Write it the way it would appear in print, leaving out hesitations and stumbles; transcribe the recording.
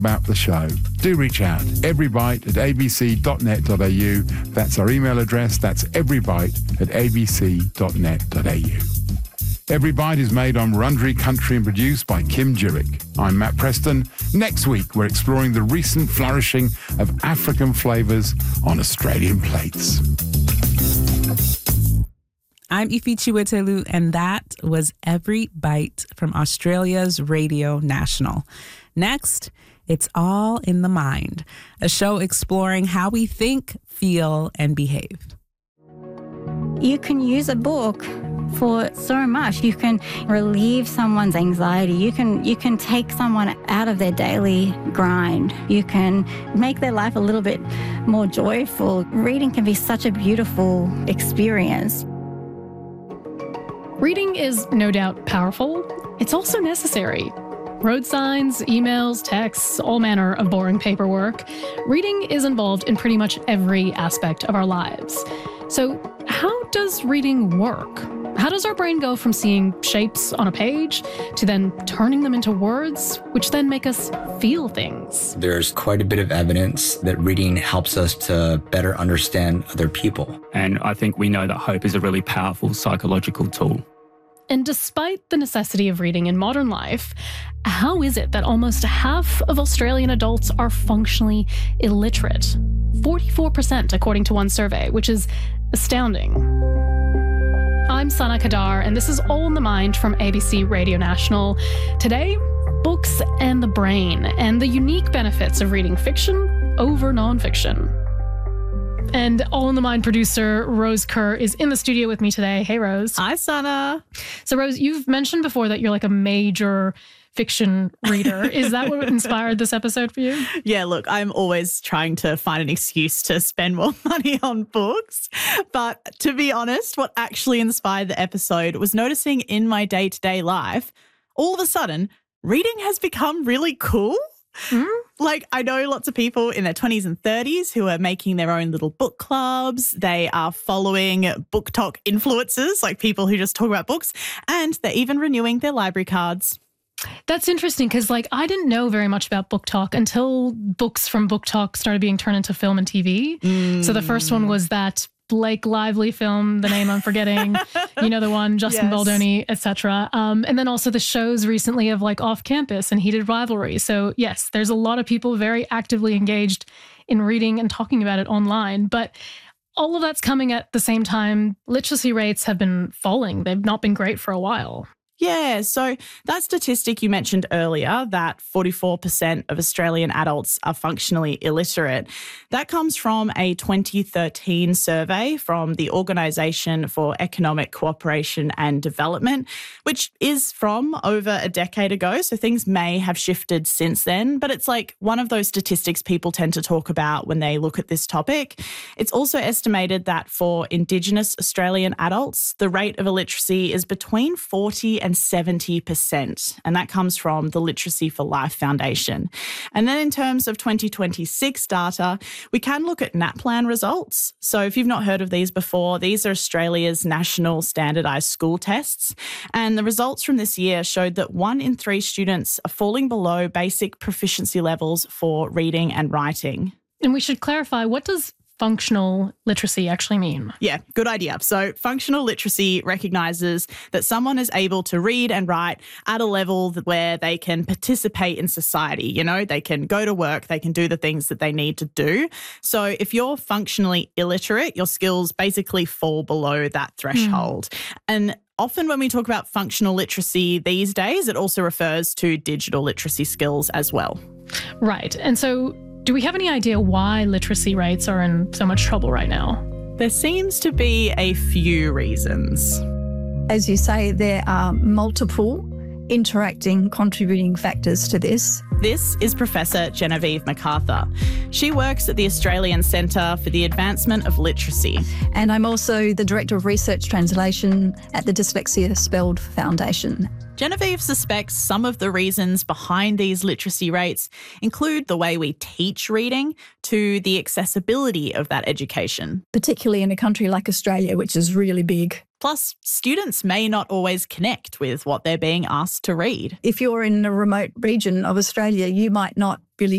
about the show, do reach out. everybite@abc.net.au. That's our email address. That's everybite@abc.net.au. Every Bite is made on Wurundjeri country and produced by Kim Jurek. I'm Matt Preston. Next week, we're exploring the recent flourishing of African flavours on Australian plates. I'm Ifi Chiwetelu, and that was Every Bite from Australia's Radio National. Next, it's All in the Mind, a show exploring how we think, feel, and behave. You can use a book for so much. You can relieve someone's anxiety. You can take someone out of their daily grind. You can make their life a little bit more joyful. Reading can be such a beautiful experience. Reading is no doubt powerful. It's also necessary. Road signs, emails, texts, all manner of boring paperwork. Reading is involved in pretty much every aspect of our lives. So how does reading work? How does our brain go from seeing shapes on a page to then turning them into words, which then make us feel things? There's quite a bit of evidence that reading helps us to better understand other people. And I think we know that hope is a really powerful psychological tool. And despite the necessity of reading in modern life, how is it that almost half of Australian adults are functionally illiterate? 44% according to one survey, which is astounding. I'm Sana Kadar, and this is All in the Mind from ABC Radio National. Today, books and the brain, and the unique benefits of reading fiction over nonfiction. And All in the Mind producer Rose Kerr is in the studio with me today. Hey, Rose. Hi, Sana. So, Rose, you've mentioned before that you're like a major fiction reader. Is that what inspired this episode for you? Yeah, look, I'm always trying to find an excuse to spend more money on books. But to be honest, what actually inspired the episode was noticing in my day-to-day life, all of a sudden, reading has become really cool. Like, I know lots of people in their 20s and 30s who are making their own little book clubs. They are following book talk influencers, like people who just talk about books, and they're even renewing their library cards. That's interesting because, like, I didn't know very much about Book Talk until books from Book Talk started being turned into film and TV. So the first one was that Blake Lively film, the name I'm forgetting, you know, the one, Justin Baldoni, etc. And then also the shows recently of like Off Campus and Heated Rivalry. So yes, there's a lot of people very actively engaged in reading and talking about it online. But all of that's coming at the same time. Literacy rates have been falling. They've not been great for a while. Yeah, so that statistic you mentioned earlier, that 44% of Australian adults are functionally illiterate, that comes from a 2013 survey from the Organisation for Economic Cooperation and Development, which is from over a decade ago, so things may have shifted since then, but it's like one of those statistics people tend to talk about when they look at this topic. It's also estimated that for Indigenous Australian adults, the rate of illiteracy is between 40 and 70%, and that comes from the Literacy for Life Foundation. And then in terms of 2026 data, we can look at NAPLAN results. So if you've not heard of these before, these are Australia's national standardised school tests, and the results from this year showed that 1 in 3 students are falling below basic proficiency levels for reading and writing. And we should clarify, what does functional literacy actually mean? Yeah, good idea. So functional literacy recognises that someone is able to read and write at a level where they can participate in society. You know, they can go to work, they can do the things that they need to do. So if you're functionally illiterate, your skills basically fall below that threshold. And often when we talk about functional literacy these days, it also refers to digital literacy skills as well. Right. And so do we have any idea why literacy rates are in so much trouble right now? There seems to be a few reasons. As you say, there are multiple interacting, contributing factors to this. This is Professor Genevieve MacArthur. She works at the Australian Centre for the Advancement of Literacy. And I'm also the Director of Research Translation at the Dyslexia Spelled Foundation. Genevieve suspects some of the reasons behind these literacy rates include the way we teach reading to the accessibility of that education. Particularly in a country like Australia, which is really big. Plus, students may not always connect with what they're being asked to read. If you're in a remote region of Australia, you might not really